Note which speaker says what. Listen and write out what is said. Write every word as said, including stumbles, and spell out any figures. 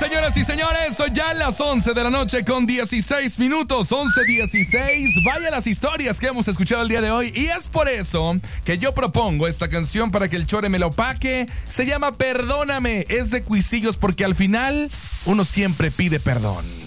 Speaker 1: Señoras y señores, son ya las once de la noche con dieciséis minutos, once dieciséis. Vaya las historias que hemos escuchado el día de hoy y es por eso que yo propongo esta canción para que el chore me la opaque. Se llama Perdóname, es de Cuisillos porque al final uno siempre pide perdón.